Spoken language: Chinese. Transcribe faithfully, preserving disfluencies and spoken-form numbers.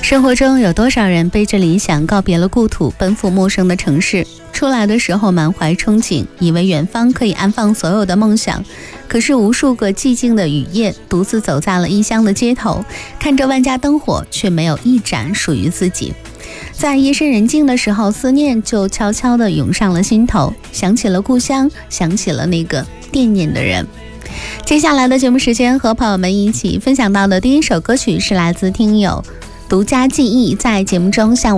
生活中有多少人背着理想告别了故土，奔赴陌生的城市？出来的时候满怀憧憬，以为远方可以安放所有的梦想，可是无数个寂静的雨夜，独自走在了异乡的街头，看着万家灯火，却没有一盏属于自己。在夜深人静的时候，思念就悄悄地涌上了心头，想起了故乡，想起了那个惦念的人。接下来的节目时间，和朋友们一起分享到的第一首歌曲是来自听友独家记忆，在节目中向